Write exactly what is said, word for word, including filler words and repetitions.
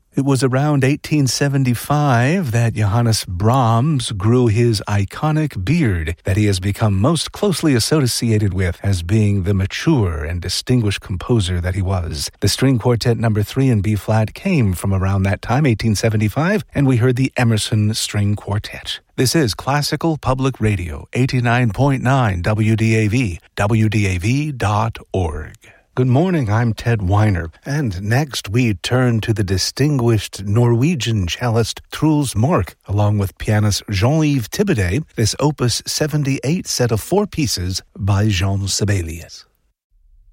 It was around eighteen seventy-five that Johannes Brahms grew his iconic beard that he has become most closely associated with as being the mature and distinguished composer that he was. The String Quartet number three in B-flat came from around that time, eighteen seventy-five, and we heard the Emerson String Quartet. This is Classical Public Radio, eighty-nine point nine W D A V, W D A V dot org. Good morning, I'm Ted Weiner, and next we turn to the distinguished Norwegian cellist Truls Mork, along with pianist Jean-Yves Thibaudet, this opus seventy-eight set of four pieces by Jean Sibelius.